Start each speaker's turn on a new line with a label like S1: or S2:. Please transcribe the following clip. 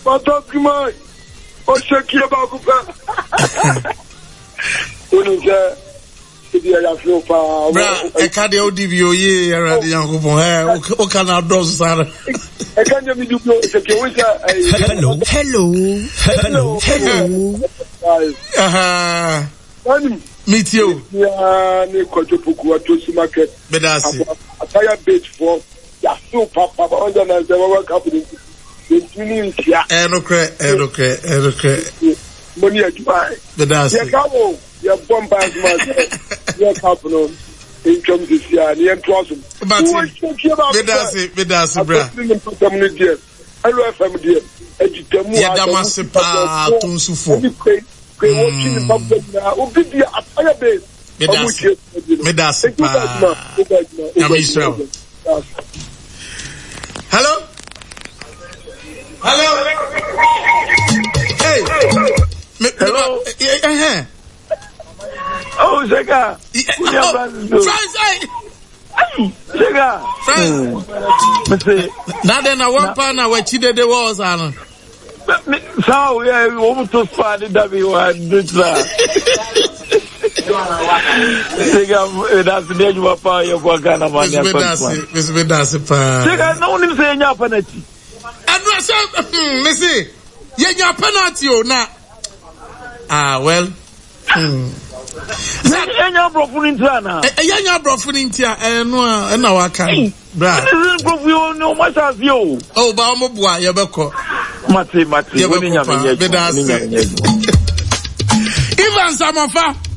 S1: Matokima, or shake your bakupa.
S2: I can't do DVO ye around the young woman. What can I do, Sarah?
S1: I can't do
S2: hello. Meet you.
S1: Yeah, Nicotupu to Market.
S2: Bedasi.
S1: A fire bait for Yasu Papa organized the work company. Money at buy.
S2: Bedasi.
S1: Your bombard your company. In terms of this year, the enthusiasm. But Bedasi, bra. Hello, family.
S2: Yadamasipa, Tunsufu.
S1: Watching the public now. Obidi a fire base.
S2: Medasipa. Hello? Hello? Hey.
S1: Hello? Oh, Zega. Zega.
S2: Now then, I want partner where cheated the walls, Alan.
S1: So, yeah, we want to find it that we want to do that. That's the name of our Wakana man.
S2: Miss Medasipa.
S1: Zega, no one is saying your penalty.
S2: And Missy, your penalty, now. Ah, well.
S1: Enya brofuni ntiana.
S2: Enya brofuni ntia eno na waka. Bra.
S1: Brofuni no machas yo.
S2: Oh, ba mo bua ye beko.
S1: Mate. Woni nyame ye.
S2: Ivan Samofa.